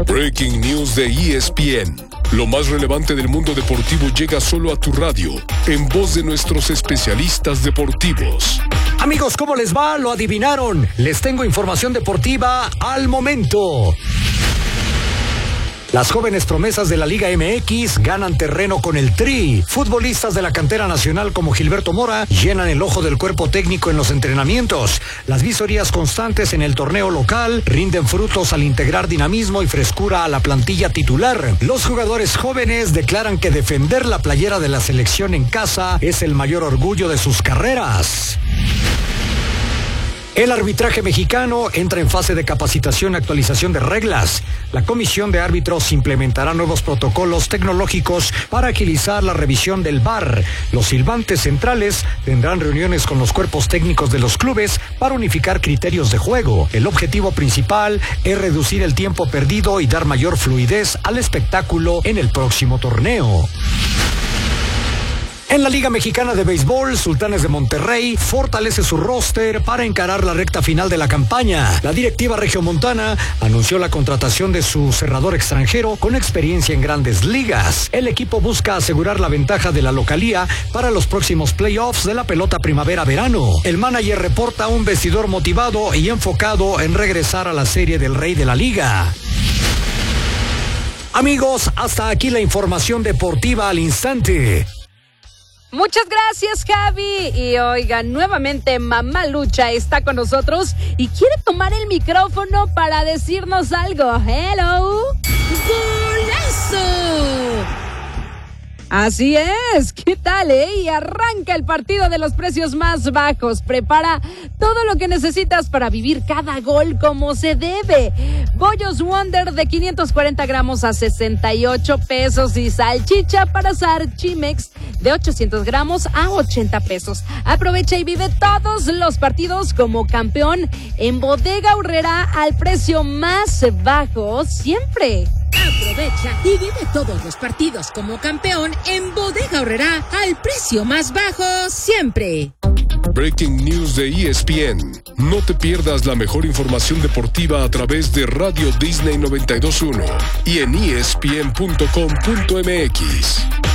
Breaking News de ESPN. Lo más relevante del mundo deportivo llega solo a tu radio, en voz de nuestros especialistas deportivos. Amigos, ¿cómo les va? Lo adivinaron. Les tengo información deportiva al momento. Las jóvenes promesas de la Liga MX ganan terreno con el Tri. Futbolistas de la cantera nacional como Gilberto Mora llenan el ojo del cuerpo técnico en los entrenamientos. Las visorías constantes en el torneo local rinden frutos al integrar dinamismo y frescura a la plantilla titular. Los jugadores jóvenes declaran que defender la playera de la selección en casa es el mayor orgullo de sus carreras. El arbitraje mexicano entra en fase de capacitación y actualización de reglas. La Comisión de Árbitros implementará nuevos protocolos tecnológicos para agilizar la revisión del VAR. Los silbantes centrales tendrán reuniones con los cuerpos técnicos de los clubes para unificar criterios de juego. El objetivo principal es reducir el tiempo perdido y dar mayor fluidez al espectáculo en el próximo torneo. En la Liga Mexicana de Béisbol, Sultanes de Monterrey fortalece su roster para encarar la recta final de la campaña. La directiva regiomontana anunció la contratación de su cerrador extranjero con experiencia en grandes ligas. El equipo busca asegurar la ventaja de la localía para los próximos playoffs de la pelota primavera-verano. El manager reporta un vestidor motivado y enfocado en regresar a la serie del Rey de la Liga. Amigos, hasta aquí la información deportiva al instante. Muchas gracias, Javi. Y oigan, nuevamente Mamá Lucha está con nosotros y quiere tomar el micrófono para decirnos algo. ¡Hello! ¡Golazo! Así es, ¿qué tal, Y arranca el partido de los precios más bajos. Prepara todo lo que necesitas para vivir cada gol como se debe. Bollos Wonder de 540 gramos a 68 pesos y salchicha para asar Chimex de 800 gramos a 80 pesos. Aprovecha y vive todos los partidos como campeón en Bodega Aurrera al precio más bajo siempre. Aprovecha y vive todos los partidos como campeón en Bodega Aurrera al precio más bajo siempre. Breaking News de ESPN. No te pierdas la mejor información deportiva a través de Radio Disney 92.1 y en ESPN.com.mx.